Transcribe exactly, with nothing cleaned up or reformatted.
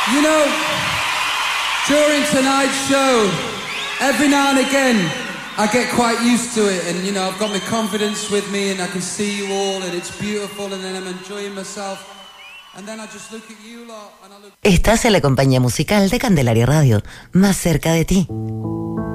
You know, during tonight's show, every now and again, I get quite used to it, and you know, I've got my confidence with me, and I can see you all, and it's beautiful, and then I'm enjoying myself, and then I just look at you lot, and I look... Estás en la compañía musical de Candelaria Radio, más cerca de ti.